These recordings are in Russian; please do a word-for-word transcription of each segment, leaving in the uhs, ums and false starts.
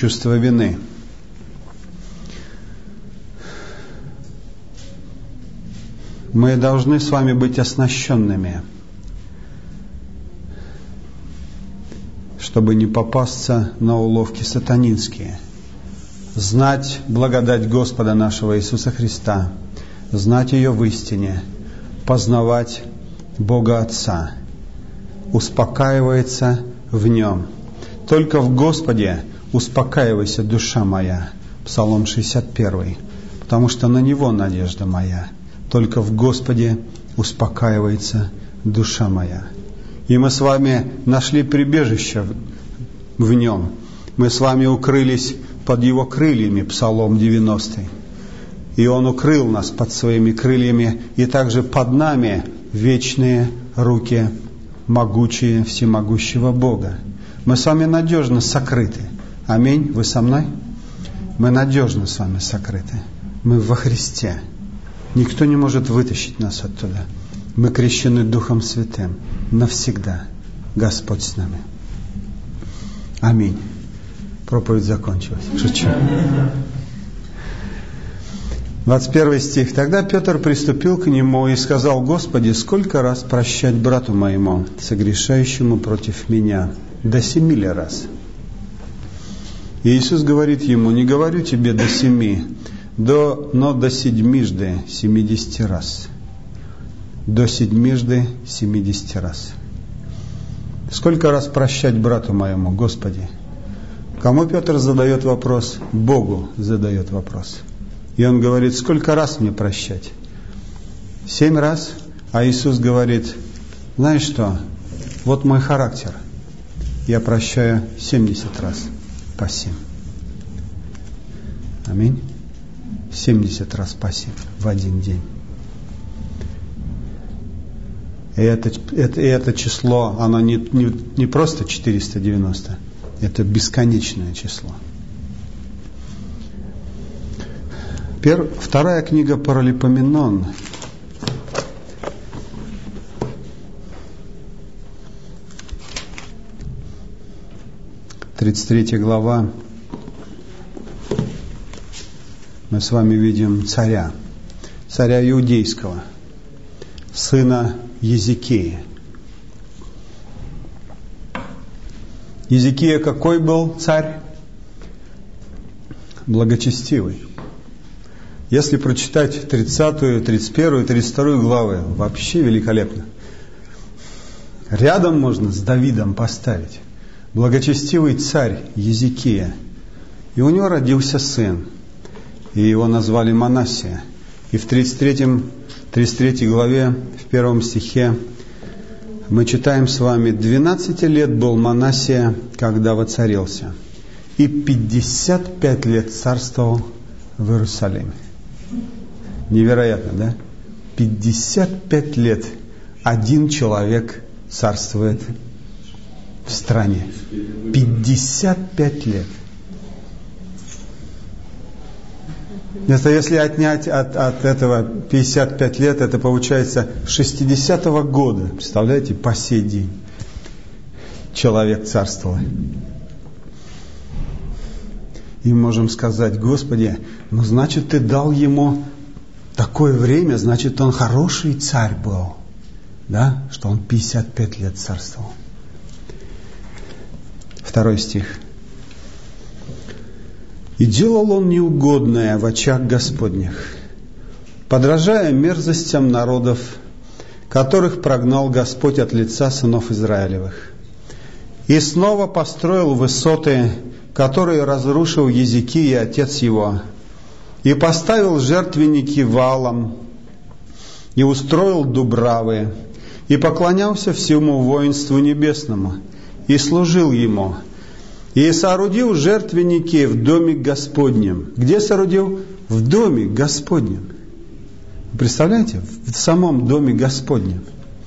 чувство вины. Мы должны с вами быть оснащенными, чтобы не попасться на уловки сатанинские. Знать благодать Господа нашего Иисуса Христа, знать ее в истине, познавать Бога Отца, успокаивается в Нем. Только в Господе успокаивайся, душа моя. Псалом шестьдесят один. Потому что на Него надежда моя. Только в Господе успокаивается душа моя. И мы с вами нашли прибежище в Нем. Мы с вами укрылись под Его крыльями, Псалом девяностый. И Он укрыл нас под Своими крыльями, и также под нами вечные руки могучие всемогущего Бога. Мы с вами надежно сокрыты. Аминь. Вы со мной? Мы надежно с вами сокрыты. Мы во Христе. Никто не может вытащить нас оттуда. Мы крещены Духом Святым навсегда. Господь с нами. Аминь. Проповедь закончилась. Шучу. двадцать первый стих. Тогда Петр приступил к нему и сказал: Господи, сколько раз прощать брату моему, согрешающему против меня? До семи ли раз? И Иисус говорит ему: не говорю тебе до семи, до, но до седьмижды семидесяти раз. До седьмижды семидесяти раз. Сколько раз прощать брату моему, Господи? Кому Петр задает вопрос? Богу задает вопрос. И он говорит: сколько раз мне прощать? Семь раз. А Иисус говорит: знаешь что, вот мой характер. Я прощаю семьдесят раз по семь. Аминь. семьдесят раз по семь в один день. И это, это, и это число, оно не, не, не просто четыреста девяносто, это бесконечное число. Пер, вторая книга Паралипоменон. тридцать третья глава. Мы с вами видим царя, царя иудейского, сына Езекии. Езекия какой был царь? Благочестивый. Если прочитать тридцатую, тридцать первую, тридцать вторую главы, вообще великолепно. Рядом можно с Давидом поставить. Благочестивый царь Езекия. И у него родился сын. И его назвали Манассия. И в тридцать третьей, тридцать третьей главе, в первом стихе, мы читаем с вами: двенадцать лет был Манассия, когда воцарился, и пятьдесят пять лет царствовал в Иерусалиме. Невероятно, да? пятьдесят пять лет один человек царствует в стране. пятьдесят пять лет. Это если отнять от, от этого пятьдесят пять лет, это получается шестидесятого года. Представляете, по сей день человек царствовал. И можем сказать: Господи, ну значит, Ты дал ему такое время, значит, он хороший царь был. Да? Что он пятьдесят пять лет царствовал. Второй стих. «И делал он неугодное в очах Господних, подражая мерзостям народов, которых прогнал Господь от лица сынов Израилевых. И снова построил высоты, которые разрушил Езекия, отец его, и поставил жертвенники валом, и устроил дубравы, и поклонялся всему воинству небесному, и служил ему, и соорудил жертвенники в доме Господнем». Где соорудил? В доме Господнем. Представляете? В самом доме Господнем.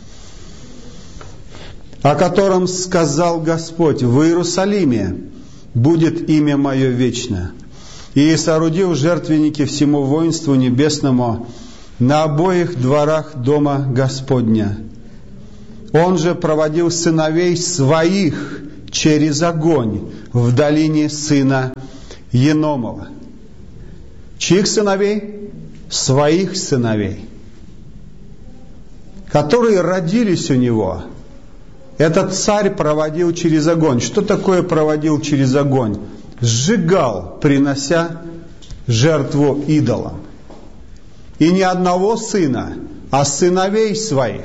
«О котором сказал Господь: в Иерусалиме будет имя Мое вечно. И соорудил жертвенники всему воинству небесному на обоих дворах дома Господня. Он же проводил сыновей своих через огонь в долине сына Еномова. Чьих сыновей? Своих сыновей, которые родились у него. Этот царь проводил через огонь. Что такое проводил через огонь? Сжигал, принося жертву идолам. И не одного сына, а сыновей своих.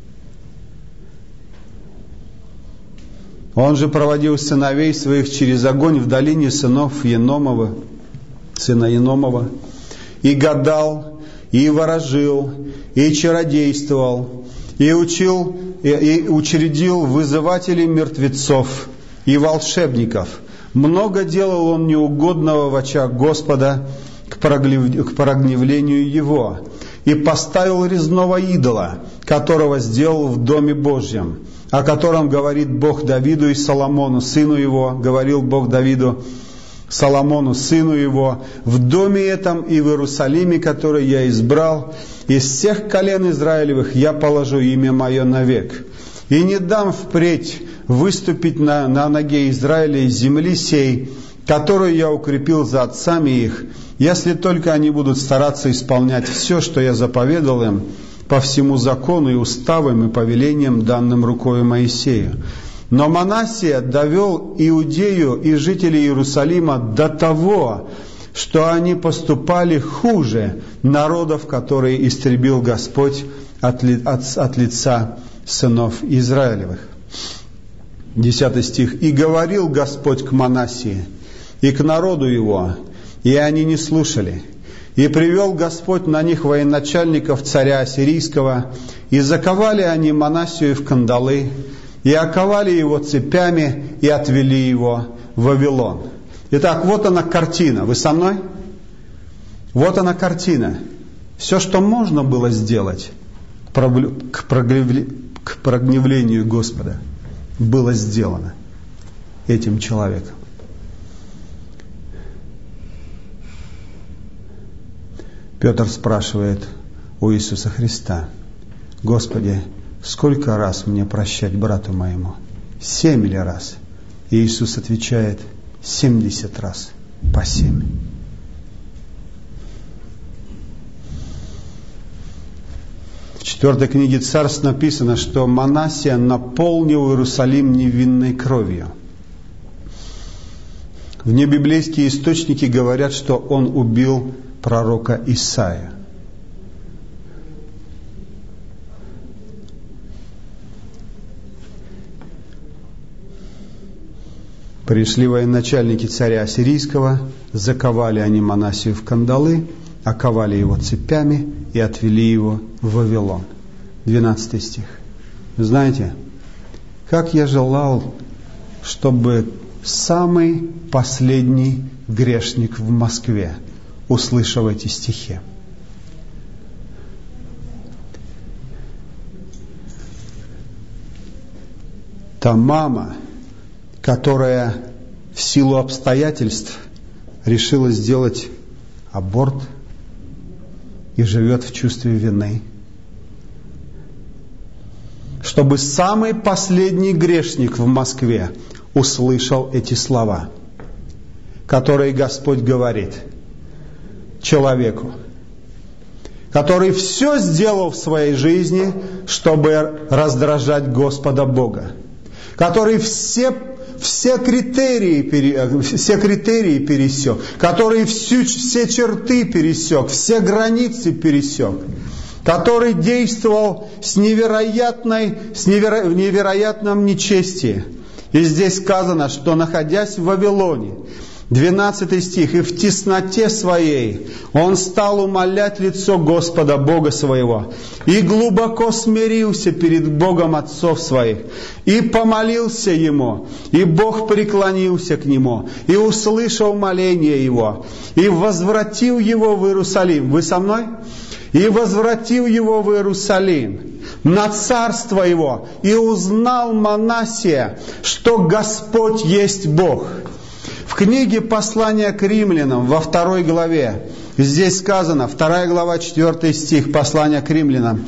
Он же проводил сыновей своих через огонь в долине сынов Еномова, сына Еномова, и гадал, и ворожил, и чародействовал, и учил, и, и учредил вызывателей мертвецов и волшебников. Много делал он неугодного в очах Господа к прогневлению его, и поставил резного идола, которого сделал в доме Божьем, о котором говорит Бог Давиду и Соломону, сыну его, говорил Бог Давиду, Соломону, сыну его, в доме этом и в Иерусалиме, который я избрал, из всех колен Израилевых я положу имя мое навек, и не дам впредь выступить на, на ноге Израиля из земли сей, которую я укрепил за отцами их, если только они будут стараться исполнять все, что я заповедал им, по всему закону и уставам и повелениям, данным рукою Моисею. Но Манассия довел Иудею и жителей Иерусалима до того, что они поступали хуже народов, которые истребил Господь от, ли, от, от лица сынов Израилевых. Десятый стих. «И говорил Господь к Манассии и к народу его, и они не слушали. И привел Господь на них военачальников царя Ассирийского, и заковали они Манассию в кандалы, и оковали его цепями, и отвели его в Вавилон». Итак, вот она картина. Вы со мной? Вот она картина. Все, что можно было сделать к прогневлению Господа, было сделано этим человеком. Петр спрашивает у Иисуса Христа: «Господи, сколько раз мне прощать брату моему? Семь ли раз?» И Иисус отвечает: семьдесят раз по семь. В четвертой книге Царств написано, что Манассия наполнил Иерусалим невинной кровью. Внебиблейские источники говорят, что он убил пророка Исаия. Пришли военачальники царя Ассирийского, заковали они Манассию в кандалы, оковали его цепями и отвели его в Вавилон. двенадцатый стих. Знаете, как я желал, чтобы самый последний грешник в Москве услышал эти стихи. Та мама, которая в силу обстоятельств решила сделать аборт и живет в чувстве вины, чтобы самый последний грешник в Москве услышал эти слова, которые Господь говорит человеку, который все сделал в своей жизни, чтобы раздражать Господа Бога, который все, все, критерии, все критерии пересек, который всю, все черты пересек, все границы пересек, который действовал с невероятной, с неверо, в невероятном нечестии. И здесь сказано, что, находясь в Вавилоне, двенадцатый стих, «И в тесноте своей он стал умолять лицо Господа Бога своего, и глубоко смирился перед Богом отцов своих, и помолился ему, и Бог преклонился к нему, и услышал моление его, и возвратил его в Иерусалим». Вы со мной? «И возвратил его в Иерусалим на царство его, и узнал Манассия, что Господь есть Бог». В книге «Послание к римлянам» во второй главе, здесь сказано, вторая глава, четвертый стих, «Послание к римлянам».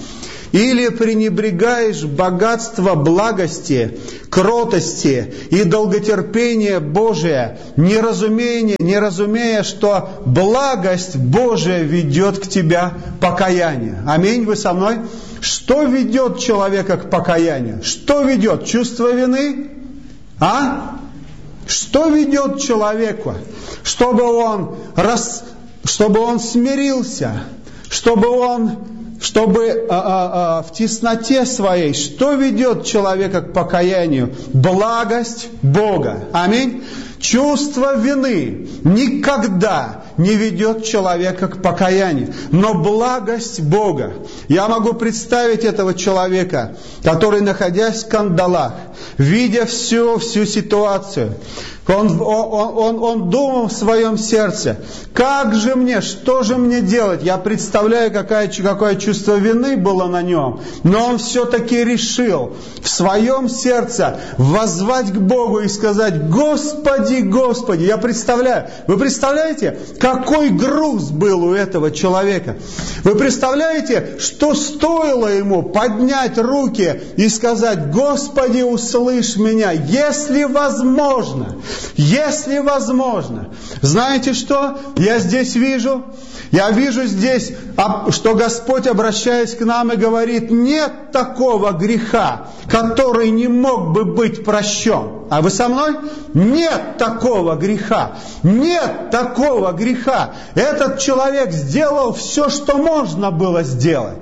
или пренебрегаешь богатство благости, кротости и долготерпения Божия, не разумея, не разумея, что благость Божия ведет к тебе покаянию. Аминь, вы со мной? Что ведет человека к покаянию? Что ведет? Чувство вины? А? Что ведет человека? Чтобы он, рас, чтобы он смирился, чтобы он, чтобы а, а, а, в тесноте своей, что ведет человека к покаянию? Благость Бога. Аминь. Чувство вины никогда не ведет человека к покаянию, но благость Бога. Я могу представить этого человека, который, находясь в кандалах, видя всю, всю ситуацию, он, он, он, он думал в своем сердце, как же мне, что же мне делать? Я представляю, какое, какое чувство вины было на нем, но он все-таки решил в своем сердце воззвать к Богу и сказать: Господи, Господи, я представляю, вы представляете, какой груз был у этого человека? Вы представляете, что стоило ему поднять руки и сказать: Господи, услышь меня, если возможно, если возможно. Знаете что? Я здесь вижу, я вижу здесь, что Господь, обращаясь к нам, и говорит: нет такого греха, который не мог бы быть прощен. А вы со мной? Нет такого греха. Нет такого греха. Этот человек сделал все, что можно было сделать.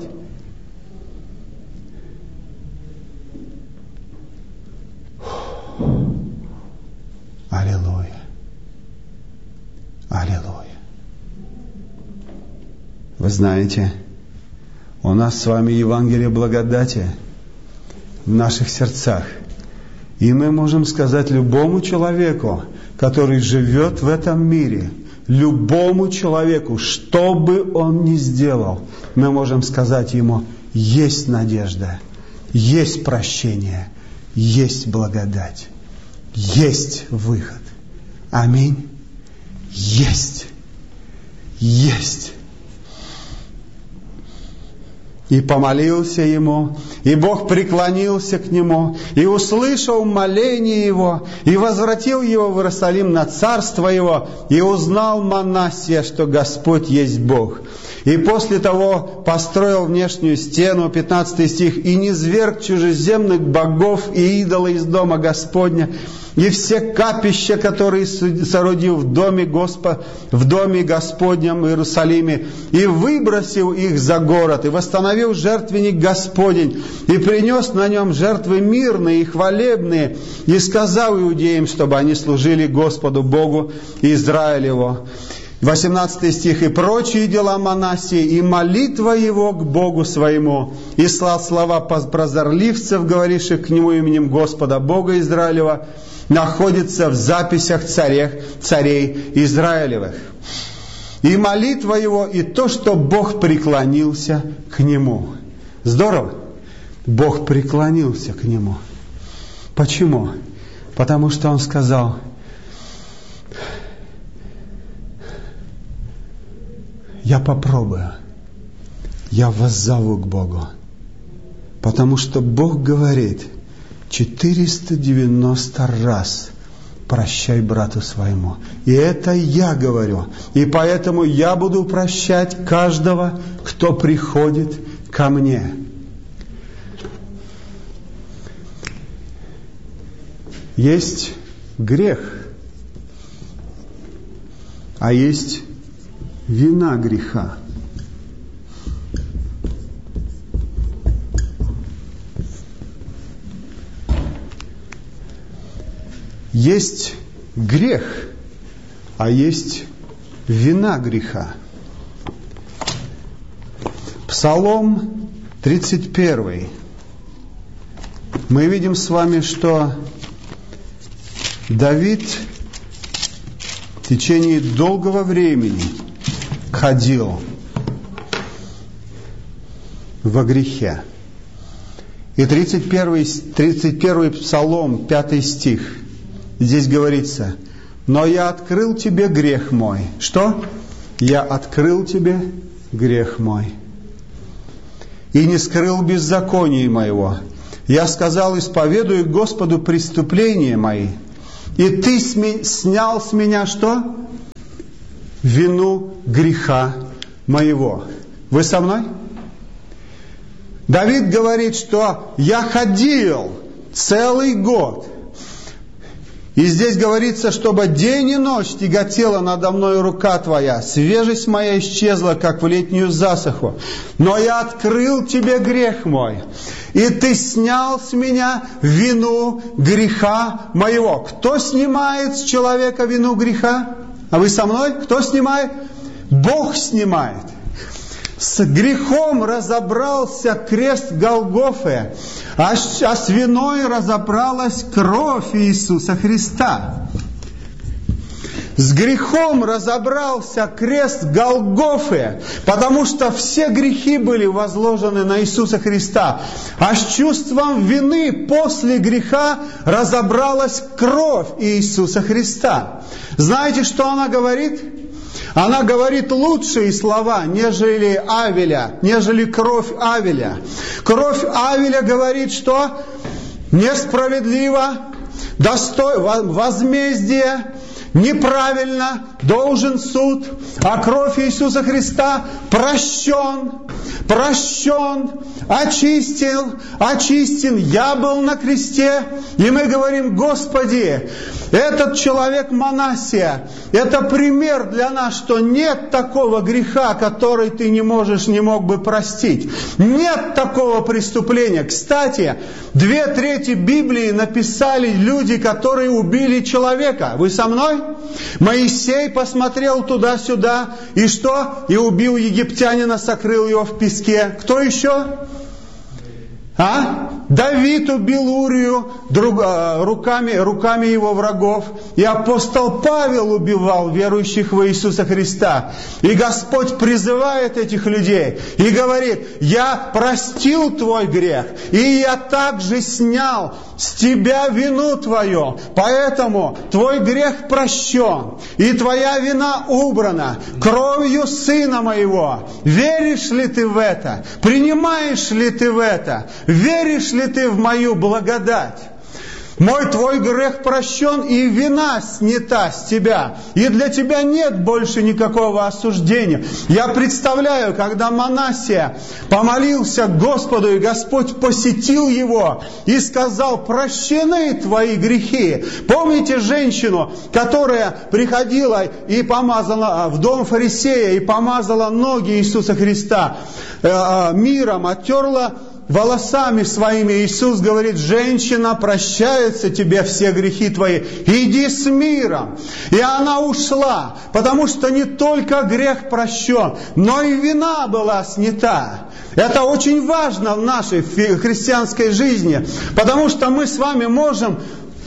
Аллилуйя. Аллилуйя. Вы знаете, у нас с вами Евангелие благодати в наших сердцах. И мы можем сказать любому человеку, который живет в этом мире, любому человеку, что бы он ни сделал, мы можем сказать ему: есть надежда, есть прощение, есть благодать, есть выход. Аминь. Есть. Есть. И помолился ему, и Бог преклонился к нему, и услышал моление его, и возвратил его в Иерусалим на царство его, и узнал Манассия, что Господь есть Бог. И после того построил внешнюю стену, пятнадцатый стих, и низвергг чужеземных богов и идолов из дома Господня, и все капища, которые соорудил в доме, Госпо... в доме Господнем в Иерусалиме, и выбросил их за город, и восстановил жертвенник Господень, и принес на нем жертвы мирные и хвалебные, и сказал иудеям, чтобы они служили Господу Богу Израилеву. восемнадцатый стих. И прочие дела Манассии, и молитва его к Богу своему, и слова прозорливцев, говоривших к нему именем Господа Бога Израилева, находится в записях царей, царей Израилевых. И молитва его, и то, что Бог преклонился к нему. Здорово? Бог преклонился к нему. Почему? Потому что он сказал: я попробую, я воззову к Богу. Потому что Бог говорит: четыреста девяносто раз прощай брату своему. И это я говорю. И поэтому я буду прощать каждого, кто приходит ко мне. Есть грех, а есть вина греха. Есть грех, а есть вина греха. Псалом тридцать один. Мы видим с вами, что Давид в течение долгого времени ходил во грехе. И тридцать первый, тридцать первый Псалом, пятый стих. Здесь говорится: но я открыл тебе грех мой. Что? Я открыл тебе грех мой. и не скрыл беззакония моего. Я сказал: исповедую Господу преступления мои, и Ты снял с меня что? Вину греха моего. Вы со мной? Давид говорит, что я ходил целый год. И здесь говорится, чтобы день и ночь тяготела надо мной рука Твоя, свежесть моя исчезла, как в летнюю засуху. Но я открыл Тебе грех мой, и Ты снял с меня вину греха моего. Кто снимает с человека вину греха? А вы со мной? Кто снимает? Бог снимает. С грехом разобрался крест Голгофы, а с виной разобралась кровь Иисуса Христа. С грехом разобрался крест Голгофы, потому что все грехи были возложены на Иисуса Христа. А с чувством вины после греха разобралась кровь Иисуса Христа. Знаете, что она говорит? Она говорит лучшие слова, нежели Авеля, нежели кровь Авеля. Кровь Авеля говорит, что несправедливо, достой, возмездие, неправильно, должен суд, а кровь Иисуса Христа прощен, прощен, очистил, очистен. Я был на кресте, и мы говорим: Господи, этот человек Манассия, это пример для нас, что нет такого греха, который Ты не можешь, не мог бы простить. Нет такого преступления. Кстати, две трети Библии написали люди, которые убили человека. Вы со мной? Моисей посмотрел туда-сюда, и что? И убил египтянина, сокрыл его в песке. Кто еще? А? Давид убил Урию друг, руками, руками его врагов. И апостол Павел убивал верующих в Иисуса Христа. И Господь призывает этих людей и говорит: я простил твой грех, и я также снял с тебя вину твою. Поэтому твой грех прощен, и твоя вина убрана кровью Сына моего. Веришь ли ты в это? Принимаешь ли ты в это? Веришь ли ты в мою благодать? Мой твой грех прощен, и вина снята с тебя. И для тебя нет больше никакого осуждения. Я представляю, когда Манассия помолился к Господу, и Господь посетил его и сказал: прощены твои грехи. Помните женщину, которая приходила и помазала в дом фарисея, и помазала ноги Иисуса Христа миром, оттерла волосами своими? Иисус говорит: женщина, прощаются тебе все грехи твои, иди с миром. И она ушла, потому что не только грех прощен, но и вина была снята. Это очень важно в нашей христианской жизни, потому что мы с вами можем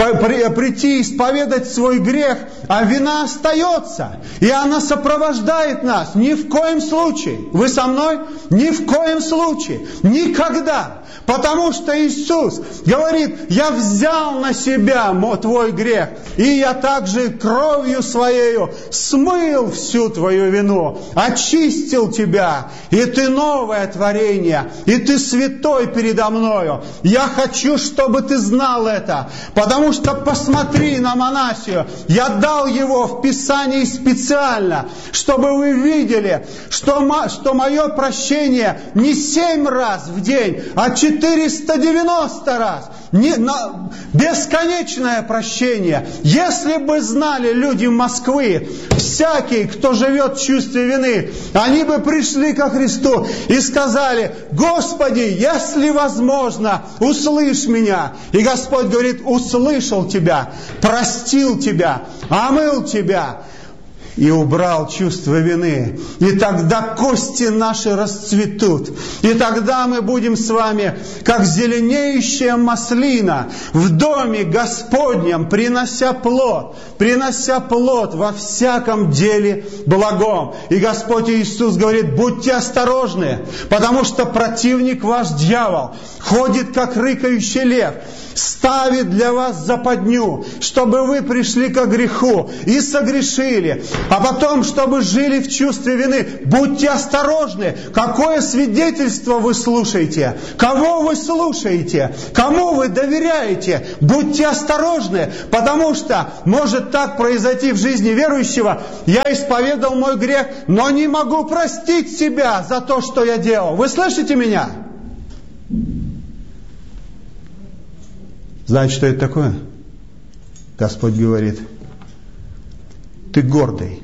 прийти исповедать свой грех, а вина остается, и она сопровождает нас. Ни в коем случае. Вы со мной? Ни в коем случае. Никогда. Потому что Иисус говорит: я взял на себя твой грех, и я также кровью своею смыл всю твою вину, очистил тебя, и ты новое творение, и ты святой передо мною. Я хочу, чтобы ты знал это, потому что посмотри на Манассию. Я дал его в Писании специально, чтобы вы видели, что, что мое прощение не семь раз в день, а четыреста девяносто раз. Не, на, бесконечное прощение. Если бы знали люди Москвы, всякий, кто живет в чувстве вины, они бы пришли ко Христу и сказали: Господи, если возможно, услышь меня. И Господь говорит: услышал тебя, простил тебя, омыл тебя и убрал чувство вины. И тогда кости наши расцветут. И тогда мы будем с вами, как зеленеющая маслина, в доме Господнем, принося плод, принося плод во всяком деле благом. И Господь Иисус говорит: будьте осторожны, потому что противник ваш, дьявол, ходит, как рыкающий лев, ставит для вас западню, чтобы вы пришли ко греху и согрешили, а потом, чтобы жили в чувстве вины. Будьте осторожны, какое свидетельство вы слушаете, кого вы слушаете, кому вы доверяете. Будьте осторожны, потому что может так произойти в жизни верующего: я исповедал мой грех, но не могу простить себя за то, что я делал. Вы слышите меня? Знаете, что это такое? Господь говорит: ты гордый.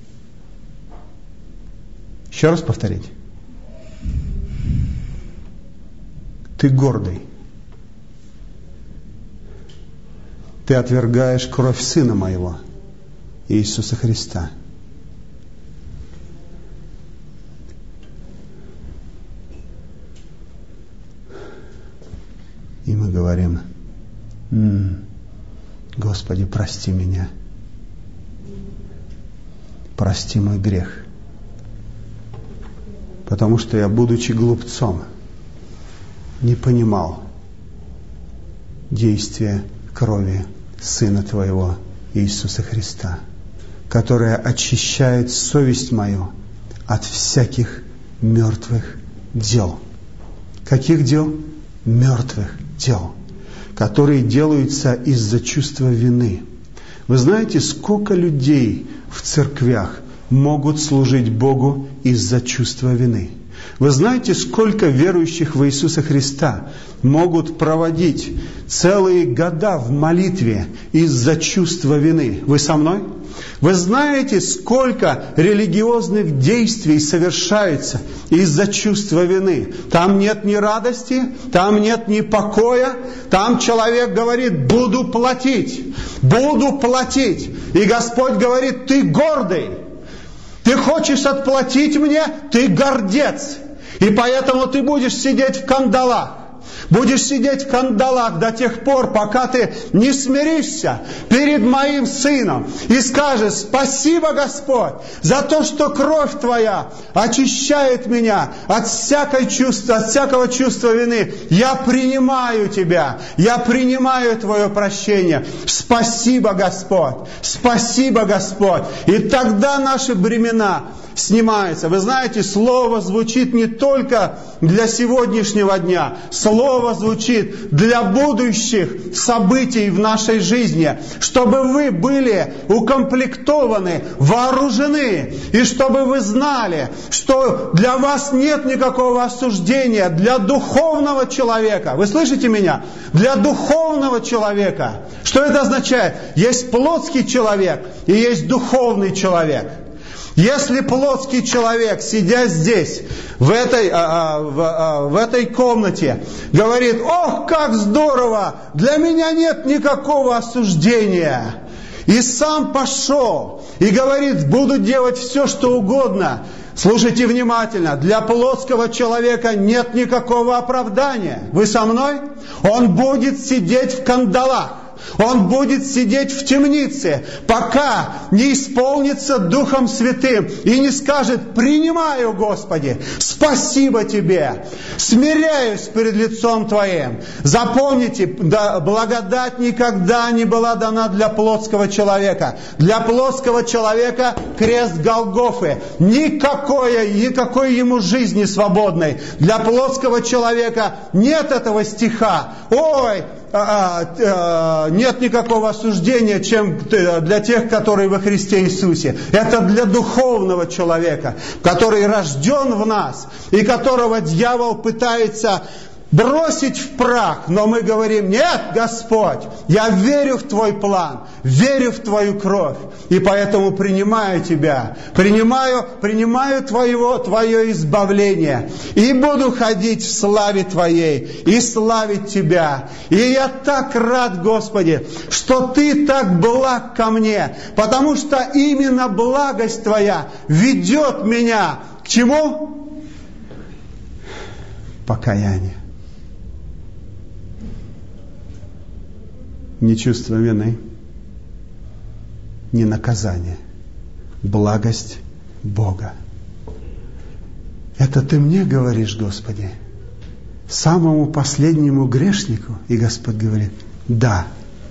Еще раз повторить. Ты гордый. Ты отвергаешь кровь Сына Моего, Иисуса Христа. И мы говорим: М-м, Господи, прости меня. Прости мой грех. Потому что я, будучи глупцом, не понимал действия крови Сына Твоего, Иисуса Христа, которая очищает совесть мою от всяких мертвых дел. Каких дел? Мертвых дел, которые делаются из-за чувства вины. Вы знаете, сколько людей в церквях могут служить Богу из-за чувства вины? Вы знаете, сколько верующих в Иисуса Христа могут проводить целые года в молитве из-за чувства вины? Вы со мной? Вы знаете, сколько религиозных действий совершается из-за чувства вины? Там нет ни радости, там нет ни покоя, там человек говорит: буду платить, буду платить. И Господь говорит: ты гордый, ты хочешь отплатить мне, ты гордец. И поэтому ты будешь сидеть в кандалах. Будешь сидеть в кандалах до тех пор, пока ты не смиришься перед моим Сыном и скажешь: спасибо, Господь, за то, что кровь Твоя очищает меня от всякой чувства, от всякого чувства вины. Я принимаю Тебя, я принимаю Твое прощение. Спасибо, Господь, спасибо, Господь. И тогда наши бремена снимаются. Вы знаете, слово звучит не только для сегодняшнего дня. Слово звучит для будущих событий в нашей жизни. Чтобы вы были укомплектованы, вооружены. И чтобы вы знали, что для вас нет никакого осуждения. Для духовного человека. Вы слышите меня? Для духовного человека. Что это означает? Есть плотский человек и есть духовный человек. Если плотский человек, сидя здесь, в этой, а, в, а, в этой комнате, говорит: ох, как здорово, для меня нет никакого осуждения, и сам пошел, и говорит: буду делать все, что угодно. Слушайте внимательно, для плотского человека нет никакого оправдания. Вы со мной? Он будет сидеть в кандалах. Он будет сидеть в темнице, пока не исполнится Духом Святым и не скажет: принимаю, Господи, спасибо Тебе, смиряюсь перед лицом Твоим. Запомните, да, благодать никогда не была дана для плотского человека. Для плотского человека крест Голгофы. Никакой, никакой ему жизни свободной. Для плотского человека нет этого стиха: ой, А, а, нет никакого осуждения, чем для тех, которые во Христе Иисусе. Это для духовного человека, который рожден в нас, и которого дьявол пытается бросить в прах. Но мы говорим: нет, Господь, я верю в Твой план, верю в Твою кровь, и поэтому принимаю Тебя, принимаю, принимаю Твоего, Твое избавление, и буду ходить в славе Твоей, и славить Тебя. И я так рад, Господи, что Ты так благ ко мне, потому что именно благость Твоя ведет меня к чему? Покаяние. Не чувство вины, не наказание. Благость Бога. Это Ты мне говоришь, Господи? самому последнему грешнику? И Господь говорит, да.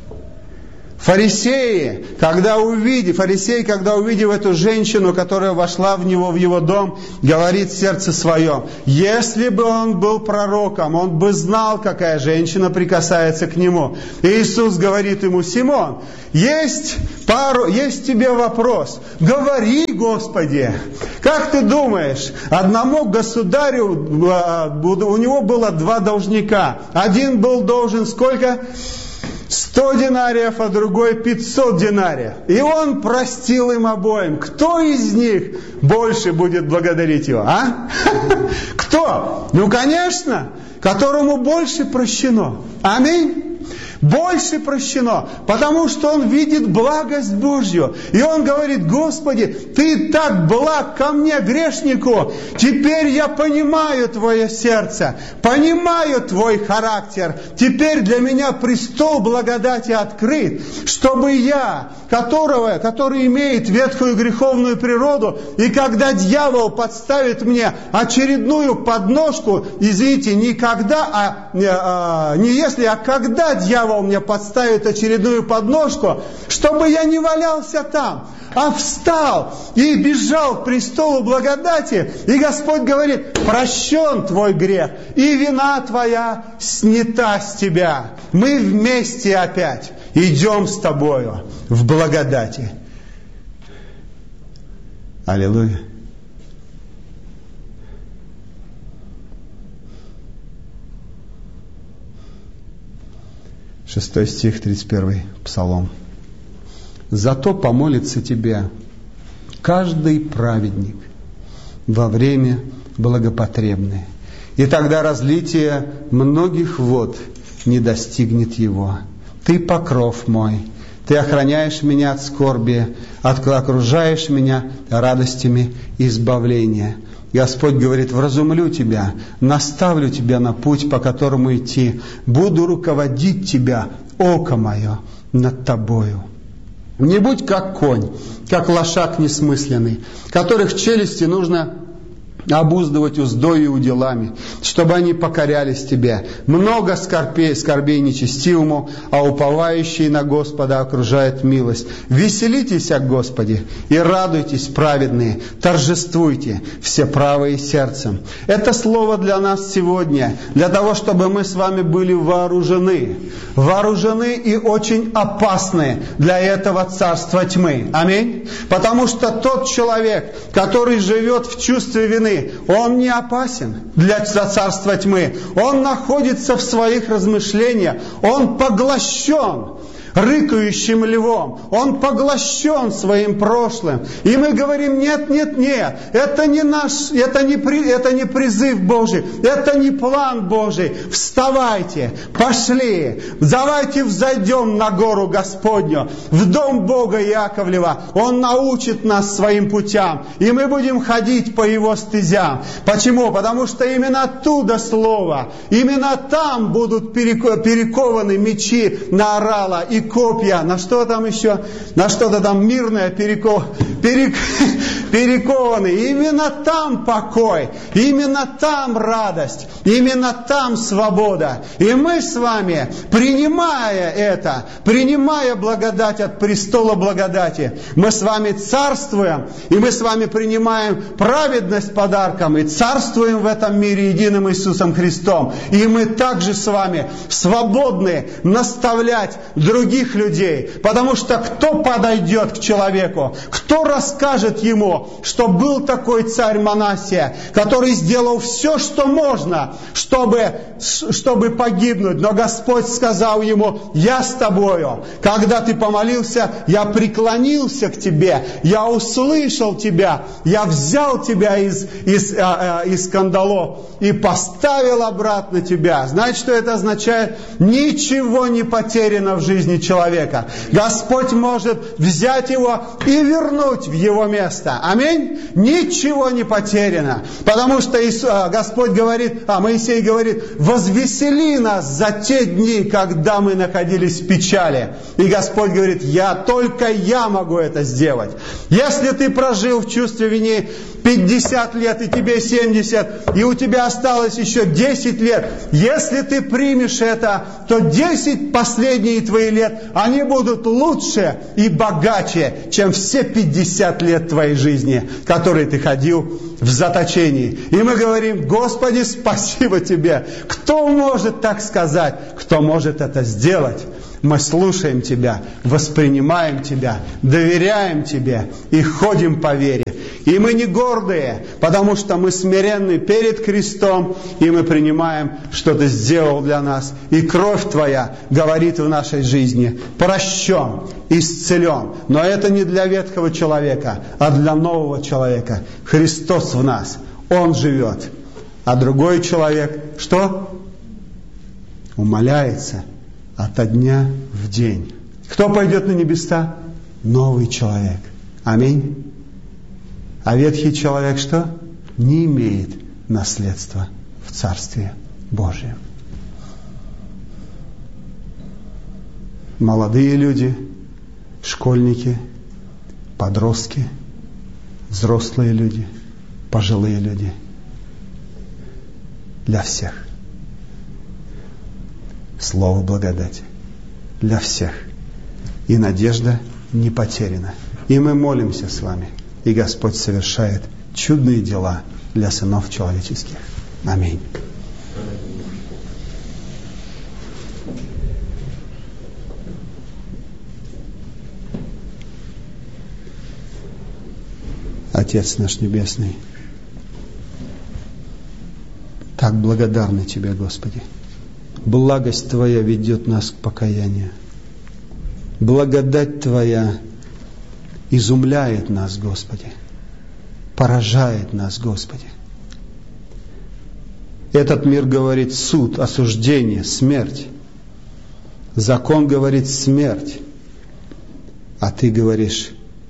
Фарисеи, когда увидев, фарисей, когда увидев эту женщину, которая вошла в него, в его дом, говорит в сердце своем, если бы он был пророком, он бы знал, какая женщина прикасается к нему. И Иисус говорит ему, Симон, есть, пару, есть тебе вопрос. Говори, Господи. Как ты думаешь, одному государю, у него было два должника. Один был должен сколько? Сто динариев, а другой пятьсот динариев. И он простил им обоим. Кто из них больше будет благодарить его? А? Кто? Ну, конечно, которому больше прощено. Аминь. Больше прощено, потому что он видит благость Божью. И он говорит, Господи, Ты так благ ко мне, грешнику. Теперь я понимаю Твое сердце, понимаю Твой характер. Теперь для меня престол благодати открыт, чтобы я, которого, который имеет ветхую греховную природу, и когда дьявол подставит мне очередную подножку, извините, не когда, а не, а, не если, а когда дьявол мне подставит очередную подножку, чтобы я не валялся там, а встал и бежал к престолу благодати. И Господь говорит, прощен твой грех, и вина твоя снята с тебя. Мы вместе опять идем с тобою в благодати. Аллилуйя. Шестой стих, тридцать первый Псалом. «Зато помолится тебе каждый праведник во время благопотребное, и тогда разлитие многих вод не достигнет его. Ты покров мой, ты охраняешь меня от скорби, окружаешь меня радостями избавления». Господь говорит, вразумлю тебя, наставлю тебя на путь, по которому идти, буду руководить тебя, око мое над тобою. Не будь как конь, как лошак несмысленный, которых челюсти нужно обуздывать уздой и уделами, чтобы они покорялись тебе. Много скорбей, скорбей нечестивому, а уповающий на Господа окружает милость. Веселитесь о Господе и радуйтесь, праведные, торжествуйте, все правые сердцем. Это слово для нас сегодня, для того, чтобы мы с вами были вооружены. Вооружены и очень опасны для этого царства тьмы. Аминь. Потому что тот человек, который живет в чувстве вины, он не опасен для царства тьмы. Он находится в своих размышлениях. Он поглощен рыкающим львом. Он поглощен своим прошлым. И мы говорим, нет, нет, нет, это не наш, это не, при, это не призыв Божий, это не план Божий. Вставайте, пошли, давайте взойдем на гору Господню, в дом Бога Яковлева. Он научит нас своим путям, и мы будем ходить по Его стезям. Почему? Потому что именно оттуда слово, именно там будут перекованы мечи на орала и копья, на что там еще, на что-то там мирное переков, перек, перекованы. Именно там покой, именно там радость, именно там свобода. И мы с вами, принимая это, принимая благодать от престола благодати, мы с вами царствуем, и мы с вами принимаем праведность подарком, и царствуем в этом мире единым Иисусом Христом. И мы также с вами свободны наставлять других людей. Потому что кто подойдет к человеку, кто расскажет ему, что был такой царь Манассия, который сделал все, что можно, чтобы, чтобы погибнуть. Но Господь сказал ему, я с тобою. Когда ты помолился, я преклонился к тебе, я услышал тебя, я взял тебя из, из, а, из кандалов и поставил обратно тебя. Знаете, что это означает? Ничего не потеряно в жизни человека. Господь может взять его и вернуть в его место. Аминь. Ничего не потеряно. Потому что Господь говорит, а Моисей говорит: возвесели нас за те дни, когда мы находились в печали. И Господь говорит: я, только я могу это сделать. Если ты прожил в чувстве вины пятьдесят лет и тебе семьдесят, и у тебя осталось еще десять лет, если ты примешь это, то десять последние твои лет, они будут лучше и богаче, чем все пятьдесят лет твоей жизни, которые ты ходил в заточении. И мы говорим: Господи, спасибо Тебе. Кто может так сказать? Кто может это сделать? Мы слушаем Тебя, воспринимаем Тебя, доверяем Тебе и ходим по вере. И мы не гордые, потому что мы смиренны перед крестом, и мы принимаем, что Ты сделал для нас. И кровь Твоя говорит в нашей жизни: прощен, исцелен. Но это не для ветхого человека, а для нового человека. Христос в нас, Он живет. А другой человек, что? Умаляется ото дня в день. Кто пойдет на небеса? Новый человек. Аминь. А ветхий человек что? Не имеет наследства в Царстве Божьем. Молодые люди, школьники, подростки, взрослые люди, пожилые люди. Для всех. Слово благодати. Для всех. И надежда не потеряна. И мы молимся с вами. И Господь совершает чудные дела для сынов человеческих. Аминь. Отец наш Небесный, так благодарны Тебе, Господи. Благость Твоя ведет нас к покаянию. Благодать Твоя изумляет нас, Господи. Поражает нас, Господи. Этот мир говорит суд, осуждение, смерть. Закон говорит смерть. А Ты говоришь: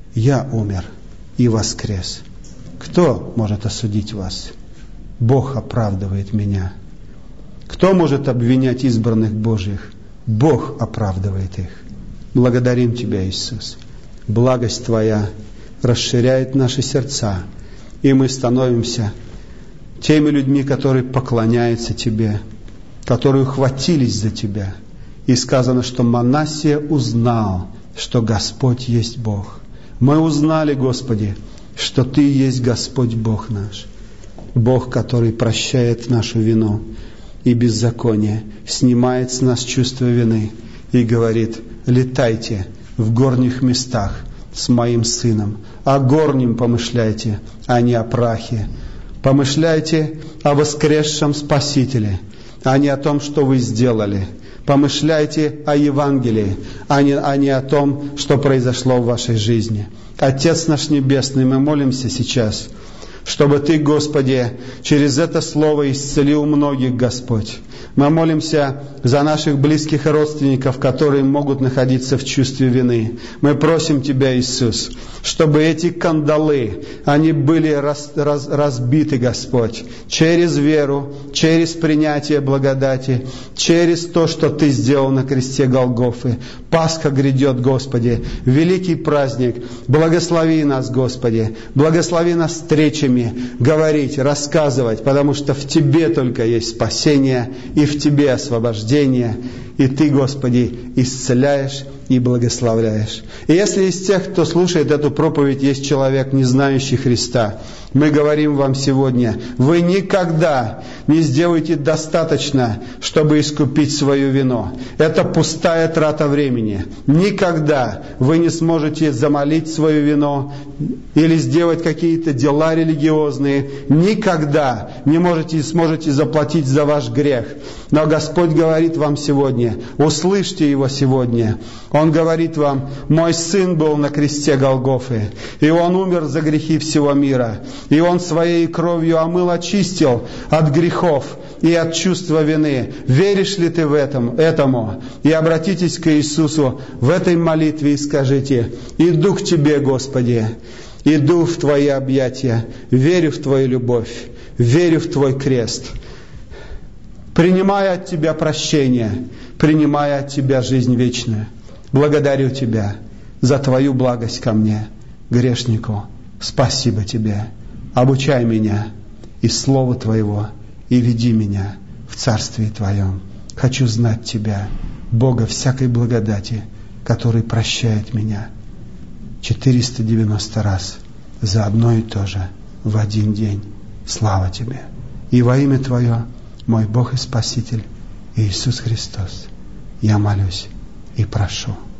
я умер и воскрес. Кто может осудить вас? Бог оправдывает меня. Кто может обвинять избранных Божьих? Бог оправдывает их. Благодарим Тебя, Иисус. Благость Твоя расширяет наши сердца, и мы становимся теми людьми, которые поклоняются Тебе, которые ухватились за Тебя. И сказано, что Манассия узнал, что Господь есть Бог. Мы узнали, Господи, что Ты есть Господь Бог наш, Бог, который прощает нашу вину и беззаконие, снимает с нас чувство вины и говорит: летайте в горних местах с моим сыном, о горнем помышляйте, а не о прахе. Помышляйте о воскресшем Спасителе, а не о том, что вы сделали. Помышляйте о Евангелии, а не, а не о том, что произошло в вашей жизни. Отец наш Небесный, мы молимся сейчас, чтобы Ты, Господи, через это слово исцелил многих, Господь. Мы молимся за наших близких и родственников, которые могут находиться в чувстве вины. Мы просим Тебя, Иисус, чтобы эти кандалы, они были раз, раз, разбиты, Господь, через веру, через принятие благодати, через то, что Ты сделал на кресте Голгофы. Пасха грядет, Господи, великий праздник. Благослови нас, Господи, благослови нас встречами говорить, рассказывать, потому что в Тебе только есть спасение, и в Тебе освобождение, и Ты, Господи, исцеляешь и благословляешь. И если из тех, кто слушает эту проповедь, есть человек, не знающий Христа, мы говорим вам сегодня: вы никогда не сделаете достаточно, чтобы искупить свою вину. Это пустая трата времени. Никогда вы не сможете замолить свою вину или сделать какие-то дела религиозные. Никогда не можете, сможете заплатить за ваш грех. Но Господь говорит вам сегодня: сегодня, услышьте Его сегодня. Он говорит вам: мой Сын был на кресте Голгофы, и Он умер за грехи всего мира, и Он своей кровью омыл, очистил от грехов и от чувства вины. Веришь ли ты в этом, этому? И обратитесь к Иисусу в этой молитве и скажите: иду к Тебе, Господи, иду в Твои объятия, верю в Твою любовь, верю в Твой крест. Принимая от Тебя прощение, принимая от Тебя жизнь вечную. Благодарю Тебя за Твою благость ко мне, грешнику. Спасибо Тебе. Обучай меня из Слова Твоего и веди меня в Царствие Твоем. Хочу знать Тебя, Бога всякой благодати, который прощает меня четыреста девяносто раз за одно и то же в один день. Слава Тебе! И во имя Твое, мой Бог и Спаситель Иисус Христос, я молюсь и прошу.